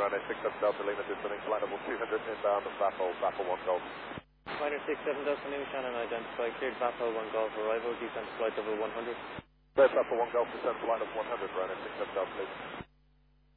runway 67 Delta Lima, descending flight level 200 inbound, Vapo 1 Golf. Minor 67 Delta Lima, Shannon, identify cleared Vapo 1 Golf, arrival, descent flight level 100. Cleared Vapo 1 Golf, descent flight level 100, runway 67 Delta Lima.